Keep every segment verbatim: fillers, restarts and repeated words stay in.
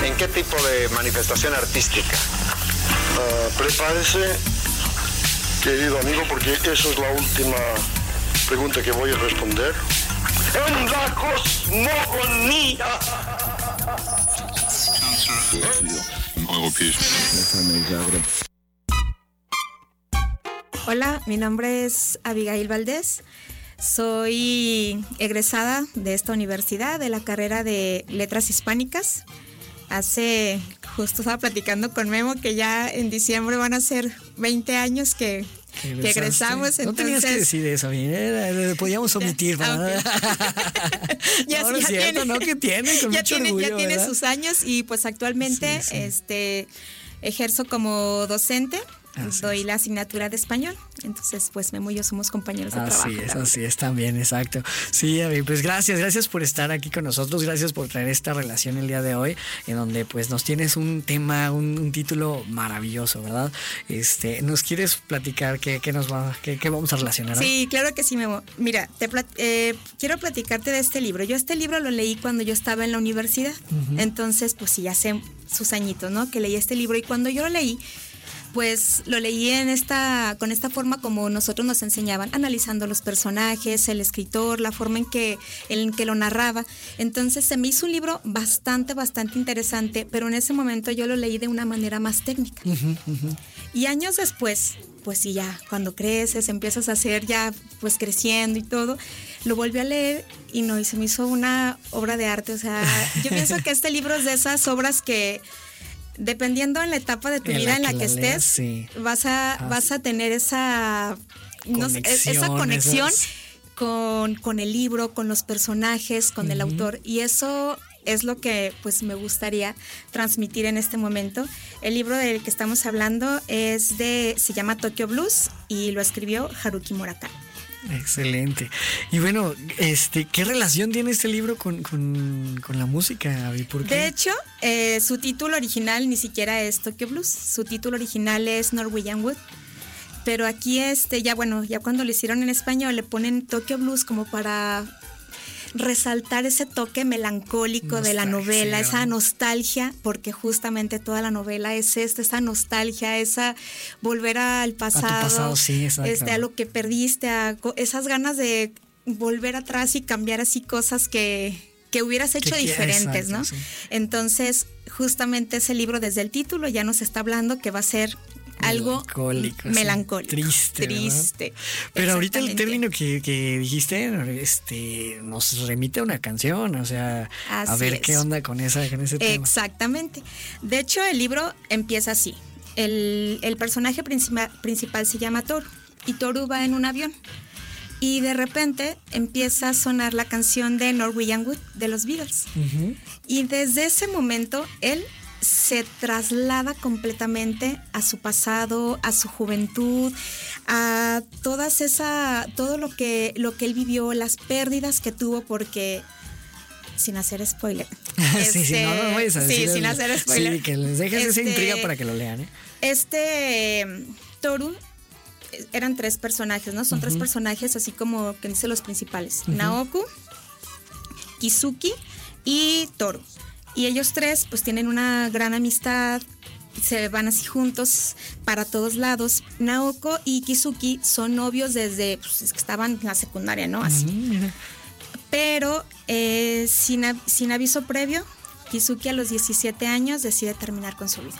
¿En qué tipo de manifestación artística? Uh, prepárese, querido amigo, porque esa es la última pregunta que voy a responder. ¡En la cosmogonía! Hola, mi nombre es Abigail Valdés. Soy egresada de esta universidad, de la carrera de Letras Hispánicas. Hace, justo estaba platicando con Memo, que ya en diciembre van a ser veinte años que, que egresamos. No entonces, tenías que decir eso, bien, podíamos omitir. Ya, para okay. ya, no, no ya es cierto, tiene, ¿no? Que tiene, con ya mucho tiene, orgullo, ya tiene ¿verdad? sus años y pues actualmente Sí, sí. este ejerzo como docente. Así Doy es. la asignatura de español, entonces pues Memo y yo somos compañeros de trabajo. Así es, la verdad. así es también, exacto. Sí, Abby, pues gracias, gracias por estar aquí con nosotros, gracias por traer esta relación el día de hoy, en donde pues nos tienes un tema, un, un título maravilloso, ¿verdad? Este, ¿nos quieres platicar qué, qué nos va, qué, qué vamos a relacionar? Sí, claro que sí, Memo. Mira, te plat- eh, quiero platicarte de este libro. Yo este libro lo leí cuando yo estaba en la universidad, uh-huh. Entonces pues sí, hace sus añitos, ¿no? Que leí este libro y cuando yo lo leí, pues lo leí en esta, con esta forma como nosotros nos enseñaban, analizando los personajes, el escritor, la forma en que, en que lo narraba. Entonces se me hizo un libro bastante, bastante interesante, pero en ese momento yo lo leí de una manera más técnica. Uh-huh, uh-huh. Y años después, pues sí, ya cuando creces, empiezas a hacer ya, pues creciendo y todo, lo volví a leer y no, y se me hizo una obra de arte. O sea, yo pienso que este libro es de esas obras que, dependiendo en la etapa de tu en vida la en la que, que la estés, leas, sí. vas a ah, vas a tener esa no sé, esa conexión esas... con, con el libro, con los personajes, con uh-huh. el autor, y eso es lo que pues me gustaría transmitir en este momento. El libro del que estamos hablando es de se llama Tokyo Blues y lo escribió Haruki Murakami. Excelente. Y bueno, este, ¿qué relación tiene este libro con, con, con la música? ¿Por qué? De hecho, eh, su título original ni siquiera es Tokyo Blues. Su título original es Norwegian Wood. Pero aquí, este, ya bueno, ya cuando lo hicieron en español, le ponen Tokyo Blues como para resaltar ese toque melancólico nostalgia, de la novela, sí, esa nostalgia, porque justamente toda la novela es esta, esa nostalgia, esa volver al pasado, a, tu pasado, sí, este, a lo que perdiste, a esas ganas de volver atrás y cambiar así cosas que, que hubieras hecho que, diferentes, exacto, ¿no? Sí. Entonces, justamente ese libro desde el título ya nos está hablando que va a ser algo melancólico, melancólico triste, triste. Pero ahorita el término que, que dijiste, este, nos remite a una canción, o sea, así a ver es. Qué onda con esa, con ese tema. Exactamente. De hecho, el libro empieza así. El, el personaje principal, principal se llama Toru y Toru va en un avión y de repente empieza a sonar la canción de Norwegian Wood de los Beatles. Uh-huh. Y desde ese momento él se traslada completamente a su pasado, a su juventud, a todas esa, todo lo que, lo que él vivió, las pérdidas que tuvo, porque sin hacer spoiler. Este, sí, sí, no lo vayas a decir. Sí, sin hacer spoiler. Sí, que les dejes este, esa intriga para que lo lean, ¿eh? Este Toru eran tres personajes, ¿no? Son uh-huh. tres personajes, así como que dice los principales: uh-huh. Naoku, Kizuki y Toru. Y ellos tres pues tienen una gran amistad, se van así juntos para todos lados. Naoko y Kizuki son novios desde pues, que estaban en la secundaria, ¿no? Así. Mm. Pero eh, sin, sin aviso previo, Kizuki a los diecisiete años decide terminar con su vida.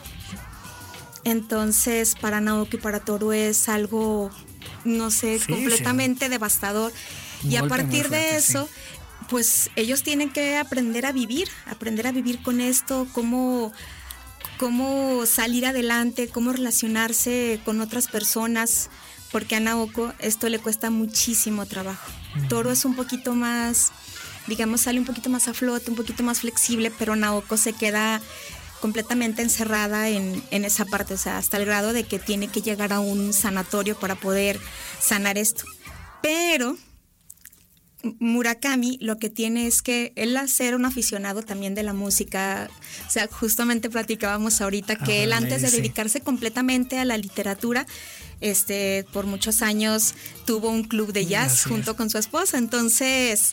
Entonces para Naoko y para Toru es algo, no sé, sí, completamente sí. devastador. Un y a partir fuerte, de eso... Sí. Pues ellos tienen que aprender a vivir, aprender a vivir con esto, cómo, cómo salir adelante, cómo relacionarse con otras personas, porque a Naoko esto le cuesta muchísimo trabajo. Uh-huh. Toru es un poquito más, digamos, sale un poquito más a flote, un poquito más flexible, pero Naoko se queda completamente encerrada en, en esa parte, o sea, hasta el grado de que tiene que llegar a un sanatorio para poder sanar esto. Pero Murakami lo que tiene es que él, al ser un aficionado también de la música, o sea, justamente platicábamos ahorita que ah, él antes de sí. dedicarse completamente a la literatura, este, por muchos años tuvo un club de jazz Así junto es. con su esposa. Entonces,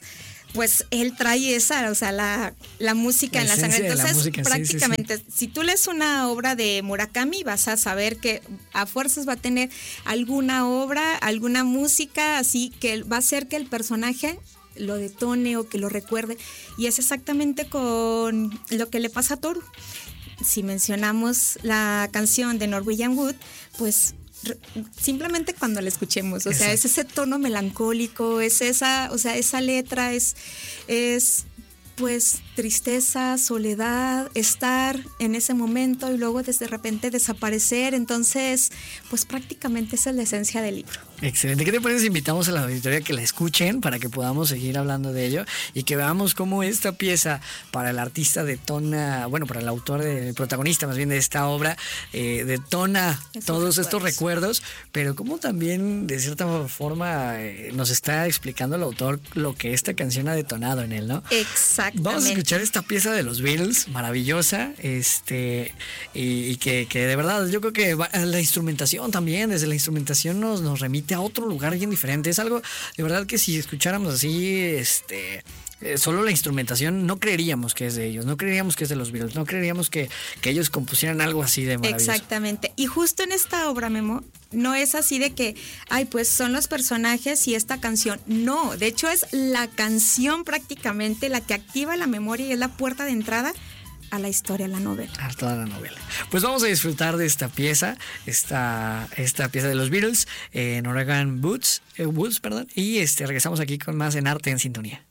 pues él trae esa, o sea, la, la música La en la sangre. esencia de la Entonces, música, sí, prácticamente, sí, sí. si tú lees una obra de Murakami, vas a saber que a fuerzas va a tener alguna obra, alguna música, así que va a hacer que el personaje lo detone o que lo recuerde. Y es exactamente con lo que le pasa a Toru. Si mencionamos la canción de Norwegian Wood, pues simplemente cuando la escuchemos, o sea, es ese tono melancólico, es esa, o sea, esa letra es, es pues tristeza, soledad, estar en ese momento y luego de repente desaparecer. Entonces, pues prácticamente esa es la esencia del libro. Excelente. ¿Qué te parece si invitamos a la auditoría que la escuchen para que podamos seguir hablando de ello y que veamos cómo esta pieza para el artista detona, bueno, para el autor, el protagonista más bien de esta obra, eh, detona Esos todos recuerdos. estos recuerdos, pero cómo también de cierta forma eh, nos está explicando el autor lo que esta canción ha detonado en él, ¿no? Exactamente. Vamos a escuchar esta pieza de los Beatles, maravillosa, este, y, y que, que de verdad yo creo que va, la instrumentación también, desde la instrumentación nos, nos remite a otro lugar bien diferente. Es algo, de verdad que si escucháramos así, este... Eh, solo la instrumentación no creeríamos que es de ellos, no creeríamos que es de los Beatles, no creeríamos que, que ellos compusieran algo así de maravilloso. Exactamente, y justo en esta obra, Memo, no es así de que, ay, pues son los personajes y esta canción, no, de hecho es la canción prácticamente la que activa la memoria y es la puerta de entrada a la historia, a la novela. A toda la novela. Pues vamos a disfrutar de esta pieza, esta, esta pieza de los Beatles, eh, Norwegian Woods, eh, Woods, perdón, y este regresamos aquí con más en Arte en Sintonía.